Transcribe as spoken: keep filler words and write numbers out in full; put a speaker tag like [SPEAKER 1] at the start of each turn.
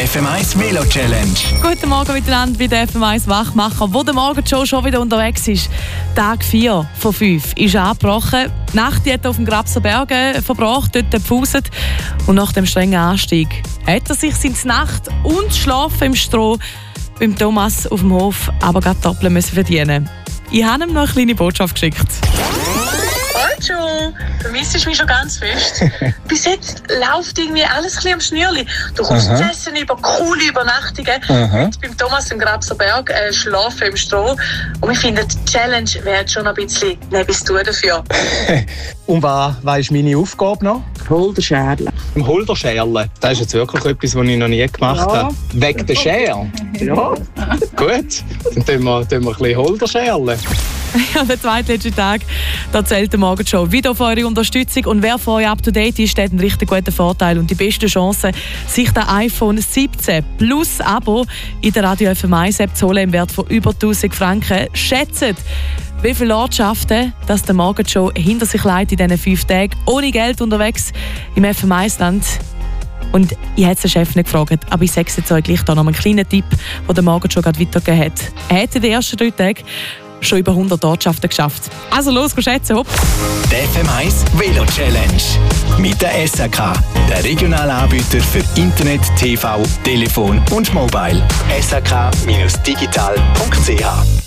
[SPEAKER 1] F M eins Velo Challenge.
[SPEAKER 2] Guten Morgen miteinander bei der F M eins Wachmacher, wo der Morgenshow schon wieder unterwegs ist. Tag vier von fünf ist angebrochen. Die Nacht hat er auf dem Grabser Berge verbracht, dort gepauset. Und nach dem strengen Anstieg hat er sich seine Nacht und Schlafen im Stroh beim Thomas auf dem Hof aber gerade doppelt müssen verdienen. Ich habe ihm noch eine kleine Botschaft geschickt.
[SPEAKER 3] Hallo, vermisst du mich schon ganz fest? Bis jetzt läuft irgendwie alles ein bisschen am Schnürli. Du kommst zu essen über coole Übernachtungen. Heute beim Thomas im Grabser Berg äh, schlafen im Stroh. Und wir finden, die Challenge wäre schon ein bisschen nebis tun dafür.
[SPEAKER 4] Und was, was ist meine Aufgabe noch?
[SPEAKER 3] Holderscherle.
[SPEAKER 4] Im Holderscherle? Das ist jetzt wirklich etwas, was ich noch nie gemacht
[SPEAKER 3] Ja.
[SPEAKER 4] habe. Wegen der Schere?
[SPEAKER 3] Ja.
[SPEAKER 4] Gut, dann tun wir, tun wir ein bisschen Holderscherle.
[SPEAKER 2] Ja, der zweitletzte Tag, da zählt der Morgenshow wieder für eure Unterstützung. Und wer von euch up to date ist, hat einen richtig guten Vorteil und die beste Chance, sich das iPhone siebzehn Plus Abo in der Radio F M eins App zu holen im Wert von über tausend Franken. Schätzt, wie viele Ortschaften dass der Morgenshow hinter sich leitet in diesen fünf Tagen ohne Geld unterwegs im F M eins Land. Und ich habe den Chef nicht gefragt, aber ich sage jetzt euch gleich da noch einen kleinen Tipp, den der Morgenshow gerade weitergegeben hat. Er hat in den ersten drei Tagen schon über hundert Ortschaften geschafft. Also los, go schätzen, hopp!
[SPEAKER 1] Die F M eins Velo Challenge. Mit der S A K, der regionale Anbieter für Internet, T V, Telefon und Mobile. S A K Bindestrich digital Punkt C H